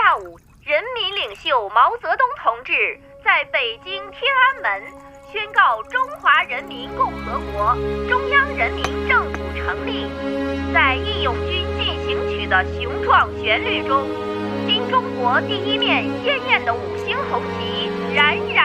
下午，人民领袖毛泽东同志在北京天安门宣告中华人民共和国中央人民政府成立。在《义勇军进行曲》的雄壮旋律中，新中国第一面鲜艳的5星红旗冉冉